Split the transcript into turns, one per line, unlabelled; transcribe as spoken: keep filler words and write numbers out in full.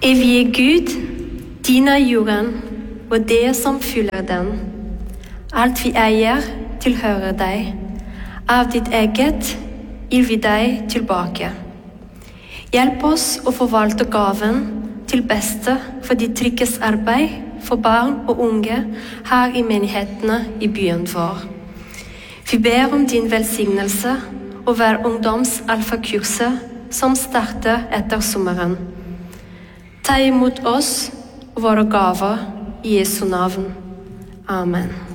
Evige Gud, dine er jorden, og det som fyller den. Alt vi eier, tilhører deg. Av ditt eget gir vi deg tilbake. Hjelp oss å forvalte gaven til beste for ditt trygges arbeid for barn og unge her i menighetene i byen vår. Vi ber om din velsignelse over ungdomsalfakurset som starter etter sommeren. Ta imot oss og våre gaver i Jesu navn. Amen.